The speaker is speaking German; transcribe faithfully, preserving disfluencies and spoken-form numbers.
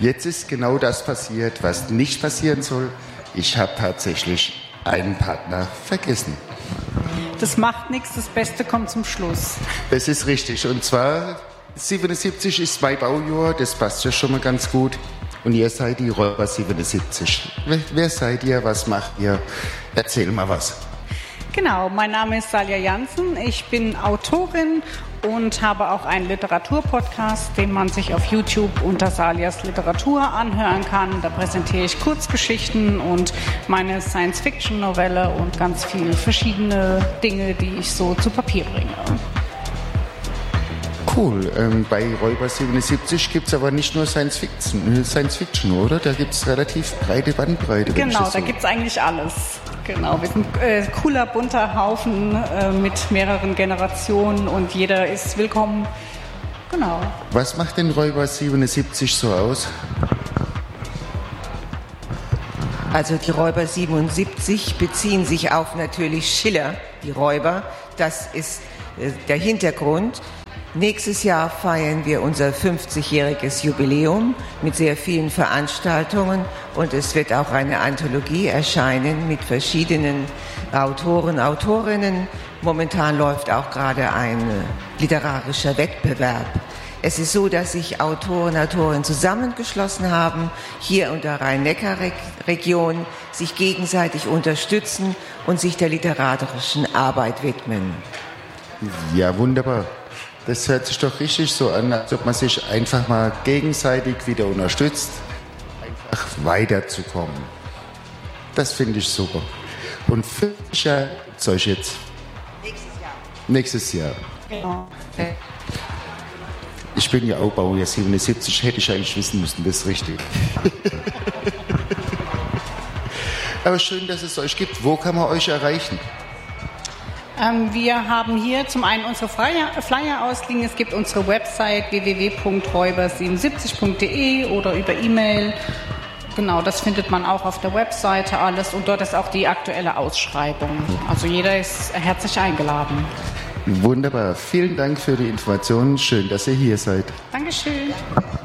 Jetzt ist genau das passiert, was nicht passieren soll. Ich habe tatsächlich einen Partner vergessen. Das macht nichts, das Beste kommt zum Schluss. Das ist richtig. Und zwar siebenundsiebzig ist mein Baujahr, das passt ja schon mal ganz gut. Und ihr seid die Räuber siebenundsiebzig. Wer, wer seid ihr? Was macht ihr? Erzähl mal was. Genau, mein Name ist Salja Jansen. Ich bin Autorin und habe auch einen Literaturpodcast, den man sich auf YouTube unter Saljas Literatur anhören kann. Da präsentiere ich Kurzgeschichten und meine Science-Fiction-Novelle und ganz viele verschiedene Dinge, die ich so zu Papier bringe. Cool. Ähm, bei Räuber siebenundsiebzig gibt es aber nicht nur Science Fiction, Science Fiction, oder? Da gibt es relativ breite Bandbreite. Genau, so da gibt es eigentlich alles. Genau, wir sind ein äh, cooler, bunter Haufen äh, mit mehreren Generationen und jeder ist willkommen. Genau. Was macht den Räuber siebenundsiebzig so aus? Also die Räuber siebenundsiebzig beziehen sich auf natürlich Schiller, die Räuber. Das ist äh, der Hintergrund. Nächstes Jahr feiern wir unser fünfzigjähriges Jubiläum mit sehr vielen Veranstaltungen und es wird auch eine Anthologie erscheinen mit verschiedenen Autoren, Autorinnen. Momentan läuft auch gerade ein literarischer Wettbewerb. Es ist so, dass sich Autoren, Autorinnen zusammengeschlossen haben, hier in der Rhein-Neckar-Region, sich gegenseitig unterstützen und sich der literarischen Arbeit widmen. Ja, wunderbar. Das hört sich doch richtig so an, als ob man sich einfach mal gegenseitig wieder unterstützt, einfach weiterzukommen. Das finde ich super. Und fünfzig Jahre soll ich jetzt? Nächstes Jahr. Nächstes Jahr. Genau. Ich bin ja auch Baujahr siebenundsiebzig, hätte ich eigentlich wissen müssen, das ist richtig. Aber schön, dass es euch gibt. Wo kann man euch erreichen? Ähm, wir haben hier zum einen unsere Flyer, Flyer ausliegen. Es gibt unsere Website w w w punkt räuber siebenundsiebzig punkt d e oder über E-Mail. Genau, das findet man auch auf der Webseite alles. Und dort ist auch die aktuelle Ausschreibung. Also jeder ist herzlich eingeladen. Wunderbar. Vielen Dank für die Informationen. Schön, dass ihr hier seid. Dankeschön.